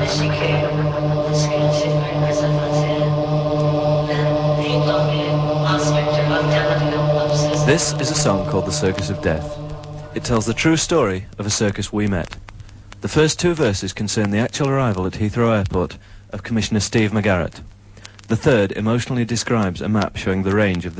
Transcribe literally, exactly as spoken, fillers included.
This is a song called The Circus of Death. It tells the true story of a circus we met. The first two verses concern the actual arrival at Heathrow Airport of Commissioner Steve McGarrett. The third emotionally describes a map showing the range of the